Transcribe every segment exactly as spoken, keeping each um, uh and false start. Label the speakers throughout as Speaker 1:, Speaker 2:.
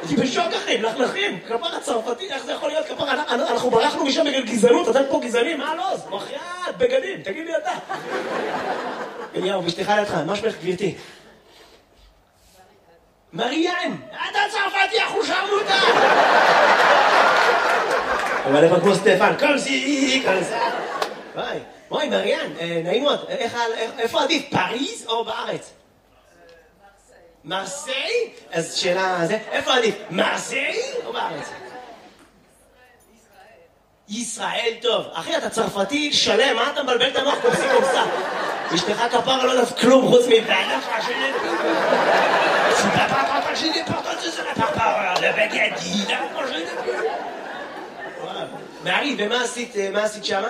Speaker 1: הייתי בשוק אחי, מלכלכים, כפר הצרפתי, איך זה יכול להיות כפר, אנחנו ברחנו משם בגלל גזענות, אתם פה גזענים, מה לא? מחיית, בגדים, תגיד לי אתה. אליהו, אשתך לידך, מה שמך גברתי? מריאן, אתה צרפתי, אנחנו שרנו אותה! אבל איפה כמו סטפן, קומסי, קומסי. וואי, וואי, מריאן, נעים מאוד, איפה עדיף, פריז או בארץ? מרסיי? אז שאלה, איפה עדיף, מרסיי או בארץ? ישראל טוב. אחי, אתה צרפתי שלם, מה אתה מבלבל את המוח קומסי קומסה? אשתך כפרה לא יודעת כלום חוץ מבעלה פרשנית. סבבה פרשנית פרשנית זה לפרפרה, לבגדי, לפרשנית. מארי, ומה עשית, מה עשית שמה?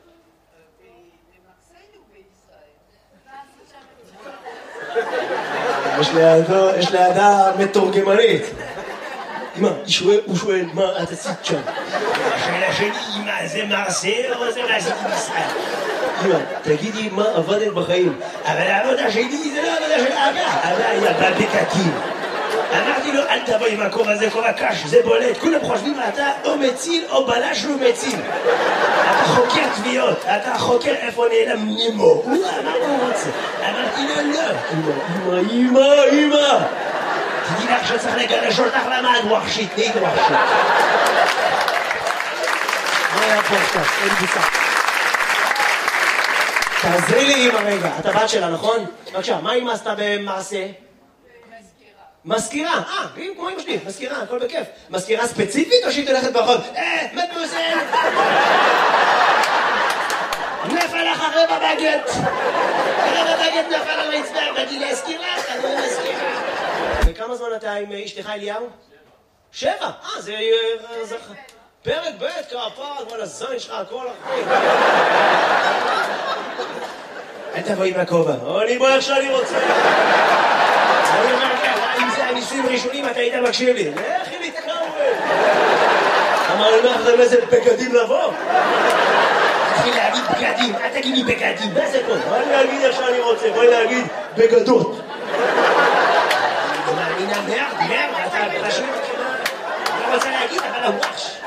Speaker 1: יש לידה מתורגמנית. אמא, הוא שואל, מה את עשית שם? השאלה שלי, אמא, זה מרסיי או זה מה עשיתי בישראל? אמא, תגידי מה עבדת בחיים. אבל העבודה שלי זה לא עבודה של אבא. אבא היה בבקקים. אמרתי לו, אל תבוא עם הכובע הזה, כובע קש, זה בולט. כולם חושבים, אתה או מציל או בלש לא מציל. אתה חוקר תביעות, אתה חוקר איפה נעלם נימו. מה הוא רוצה? אמרתי לו, לא. אמא, אמא, אמא. תדעי לך שצריך לגרש אותך למה את ווחשית, נהיית ווחשית. מה היה פה עכשיו? אין בוצע. תעזרי לי אמא רגע, אתה בת שלה, נכון? בבקשה, מה אמא עשתה במעשה? מזכירה, אה, כמו אמא שלי, מזכירה, הכל בכיף. מזכירה ספציפית או שהיא תלכת ברחוב? אה, מדמוזל! נפל לך רבע בגט! רבע בגט נפל על רצפה, באתי להזכיר לך, אני מזכירה. וכמה זמן אתה עם אשתך אליהו? שבע, אה, זה... פרק ב' כפר, כל הזין שלך, הכל אחרי. אל תבואי מהכובע, אני בוא איך שאני רוצה. אני אומר לך, אם זה הניסויים הראשונים, אתה היית מקשיב לי. לכי להתקרב. אמר לי, מה אחרי איזה בגדים לבוא? תתחיל להגיד בגדים, אל תגיד לי בגדים, מה זה פה? בואי להגיד איך שאני רוצה, בואי להגיד בגדות. אני מאמינה מרד, מרד, אתה פשוט... אני רוצה להגיד, אבל הוואש.